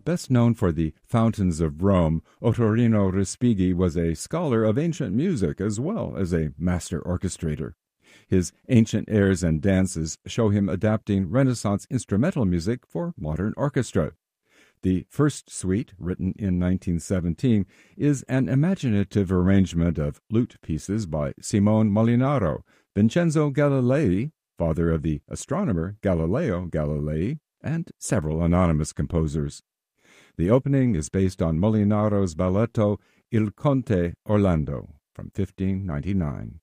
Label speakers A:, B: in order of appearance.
A: Best known for the Fountains of Rome, Ottorino Respighi was a scholar of ancient music as well as a master orchestrator. His ancient airs and dances show him adapting Renaissance instrumental music for modern orchestra. The first suite, written in 1917, is an imaginative arrangement of lute pieces by Simone Molinaro, Vincenzo Galilei, father of the astronomer Galileo Galilei, and several anonymous composers. The opening is based on Molinaro's balletto Il Conte Orlando from 1599.